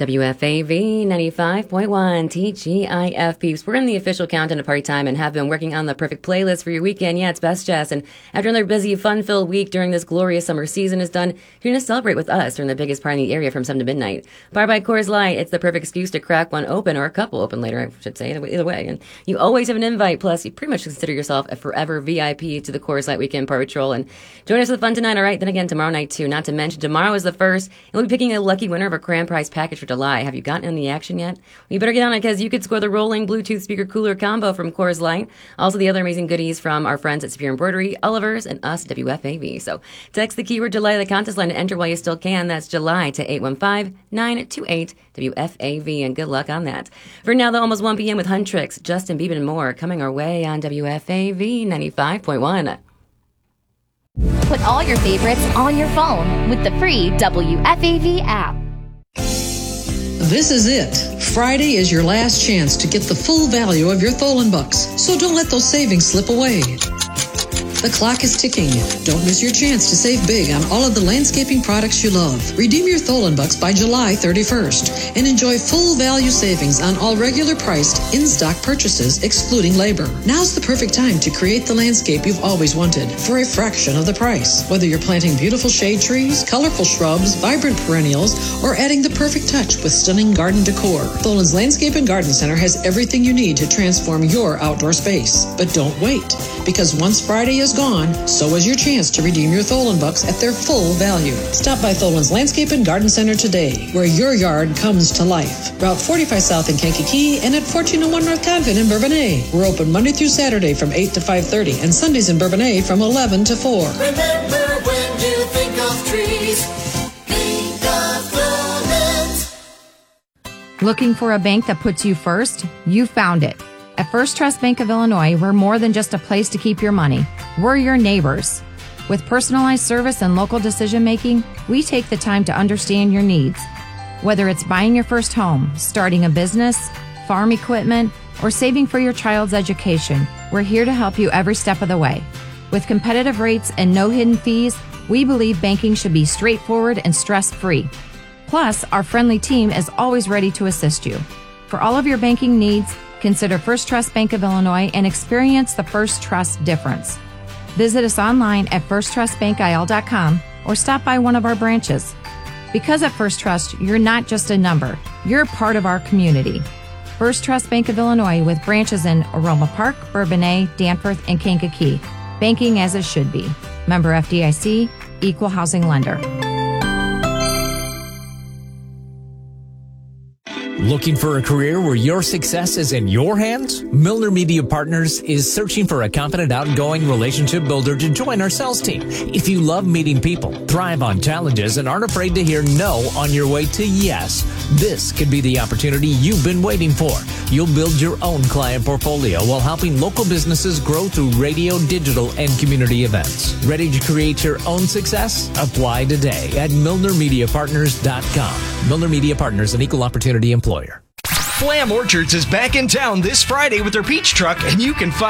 WFAV 95.1 TGIF peeps. We're in the official countdown to party time and have been working on the perfect playlist for your weekend. Yeah, it's Best Jess. And after another busy, fun-filled week during this glorious summer season is done, you're going to celebrate with us during the biggest party in the area from 7 to midnight. Powered by Coors Light, it's the perfect excuse to crack one open, or a couple open later, I should say, either way. And you always have an invite. Plus, you pretty much consider yourself a forever VIP to the Coors Light Weekend Party Patrol. And join us for the fun tonight, all right? Then again, tomorrow night, too. Not to mention, tomorrow is the first, and we'll be picking a lucky winner of a grand prize package for July. Have you gotten in the action yet? Well, you better get on it, because you could score the rolling Bluetooth speaker cooler combo from Coors Light. Also, the other amazing goodies from our friends at Superior Embroidery, Oliver's, and us, WFAV. So text the keyword July to the contest line and enter while you still can. That's July to 815-928-WFAV, and good luck on that. For now, though, almost 1 p.m. with Huntrix, Justin Bieber, and more coming our way on WFAV 95.1. Put all your favorites on your phone with the free WFAV app. This is it. Friday is your last chance to get the full value of your Tholen bucks, so don't let those savings slip away. The clock is ticking. Don't miss your chance to save big on all of the landscaping products you love. Redeem your Tholen bucks by July 31st and enjoy full value savings on all regular priced in-stock purchases excluding labor. Now's the perfect time to create the landscape you've always wanted for a fraction of the price. Whether you're planting beautiful shade trees, colorful shrubs, vibrant perennials, or adding the perfect touch with stunning garden decor, Tholen's Landscape and Garden Center has everything you need to transform your outdoor space. But don't wait, because once Friday is gone, so is your chance to redeem your Tholen bucks at their full value. Stop by Tholen's Landscape and Garden Center today, where your yard comes to life. Route 45 South in Kankakee and at 1401 North Convent in Bourbonnais. We're open Monday through Saturday from 8 to 5:30 and Sundays in Bourbonnais from 11 to 4. Remember, when you think of trees, think of Tholen's. Looking for a bank that puts you first? You found it. At First Trust Bank of Illinois, we're more than just a place to keep your money. We're your neighbors. With personalized service and local decision-making, we take the time to understand your needs. Whether it's buying your first home, starting a business, farm equipment, or saving for your child's education, we're here to help you every step of the way. With competitive rates and no hidden fees, we believe banking should be straightforward and stress-free. Plus, our friendly team is always ready to assist you. For all of your banking needs, consider First Trust Bank of Illinois and experience the First Trust difference. Visit us online at firsttrustbankil.com or stop by one of our branches. Because at First Trust, you're not just a number, you're part of our community. First Trust Bank of Illinois, with branches in Aroma Park, Bourbonnais, Danforth, and Kankakee. Banking as it should be. Member FDIC, Equal Housing Lender. Looking for a career where your success is in your hands? Milner Media Partners is searching for a confident, outgoing relationship builder to join our sales team. If you love meeting people, thrive on challenges, and aren't afraid to hear no on your way to yes, this could be the opportunity you've been waiting for. You'll build your own client portfolio while helping local businesses grow through radio, digital, and community events. Ready to create your own success? Apply today at MilnerMediaPartners.com. Milner Media Partners, an equal opportunity employer. Flam Orchards is back in town this Friday with their peach truck, and you can find